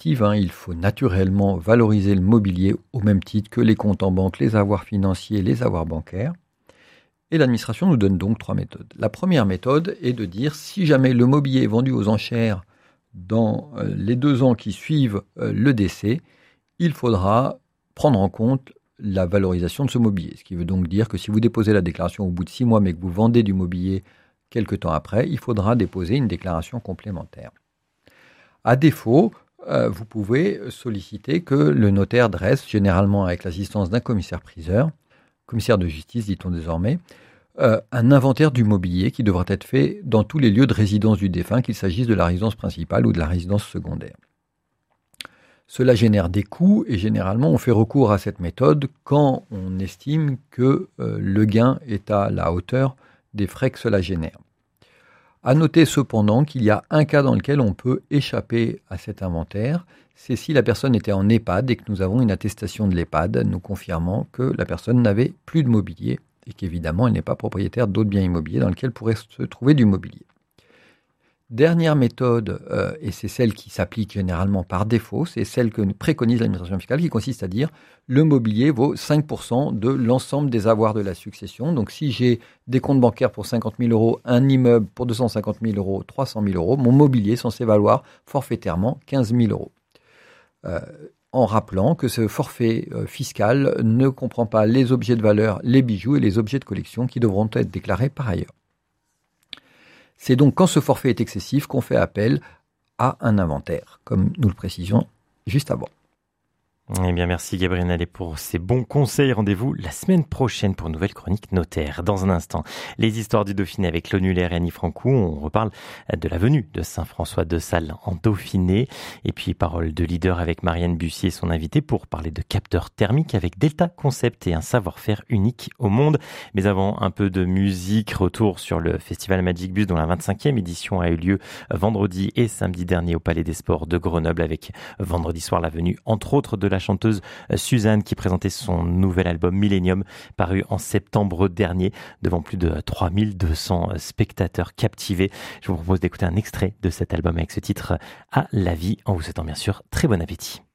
positive. Il faut naturellement valoriser le mobilier au même titre que les comptes en banque, les avoirs financiers, les avoirs bancaires. Et l'administration nous donne donc 3 méthodes. La première méthode est de dire si jamais le mobilier est vendu aux enchères dans les 2 ans qui suivent le décès, il faudra prendre en compte la valorisation de ce mobilier. Ce qui veut donc dire que si vous déposez la déclaration au bout de 6 mois mais que vous vendez du mobilier quelque temps après, il faudra déposer une déclaration complémentaire. À défaut, vous pouvez solliciter que le notaire dresse, généralement avec l'assistance d'un commissaire-priseur, commissaire de justice dit-on désormais, un inventaire du mobilier qui devra être fait dans tous les lieux de résidence du défunt, qu'il s'agisse de la résidence principale ou de la résidence secondaire. Cela génère des coûts et généralement on fait recours à cette méthode quand on estime que le gain est à la hauteur des frais que cela génère. À noter cependant qu'il y a un cas dans lequel on peut échapper à cet inventaire, c'est si la personne était en EHPAD et que nous avons une attestation de l'EHPAD nous confirmant que la personne n'avait plus de mobilier et qu'évidemment elle n'est pas propriétaire d'autres biens immobiliers dans lesquels pourrait se trouver du mobilier. Dernière méthode, et c'est celle qui s'applique généralement par défaut, c'est celle que préconise l'administration fiscale qui consiste à dire le mobilier vaut 5% de l'ensemble des avoirs de la succession. Donc si j'ai des comptes bancaires pour 50 000 euros, un immeuble pour 250 000 euros, 300 000 euros, mon mobilier est censé valoir forfaitairement 15 000 euros. En rappelant que ce forfait fiscal ne comprend pas les objets de valeur, les bijoux et les objets de collection qui devront être déclarés par ailleurs. C'est donc quand ce forfait est excessif qu'on fait appel à un inventaire, comme nous le précisions juste avant. Eh bien, merci Gabriel Nallet pour ces bons conseils. Rendez-vous la semaine prochaine pour une nouvelle chronique notaire. Dans un instant, les histoires du Dauphiné avec Claude Muller et Annie Francoux. On reparle de la venue de Saint-François de Sales en Dauphiné. Et puis, parole de leader avec Marianne Bussier, son invitée, pour parler de capteurs thermiques avec Delta Concept et un savoir-faire unique au monde. Mais avant, un peu de musique. Retour sur le festival Magic Bus dont la 25e édition a eu lieu vendredi et samedi dernier au Palais des Sports de Grenoble avec vendredi soir la venue, entre autres, de la chanteuse Suzanne qui présentait son nouvel album Millennium paru en septembre dernier devant plus de 3200 spectateurs captivés. Je vous propose d'écouter un extrait de cet album avec ce titre À la vie en vous souhaitant bien sûr très bon appétit.